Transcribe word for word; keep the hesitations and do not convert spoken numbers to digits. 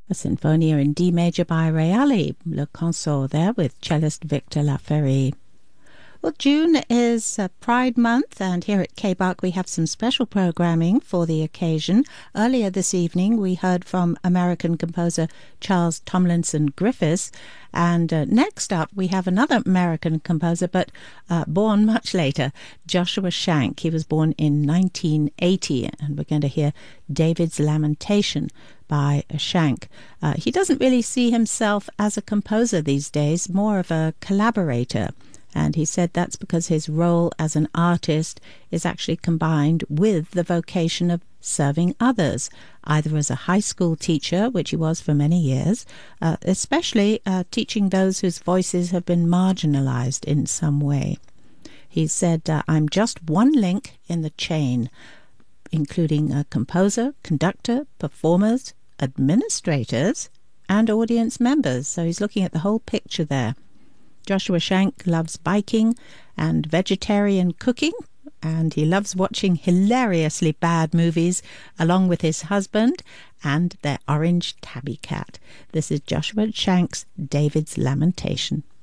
A Sinfonia in D major by Reali, Le Consort there with cellist Victor Laferry. Well, June is uh, Pride Month, and here at K B U C we have some special programming for the occasion. Earlier this evening we heard from American composer Charles Tomlinson Griffiths, and uh, next up we have another American composer, but uh, born much later, Joshua Shank. He was born in nineteen eighty, and we're going to hear David's Lamentation by Shank. Uh, he doesn't really see himself as a composer these days, more of a collaborator. And he said that's because his role as an artist is actually combined with the vocation of serving others, either as a high school teacher, which he was for many years, uh, especially uh, teaching those whose voices have been marginalized in some way. He said, uh, I'm just one link in the chain, including a composer, conductor, performers, administrators, and audience members. So he's looking at the whole picture there. Joshua Shank loves biking and vegetarian cooking, and he loves watching hilariously bad movies along with his husband and their orange tabby cat. This is Joshua Shank's David's Lamentation.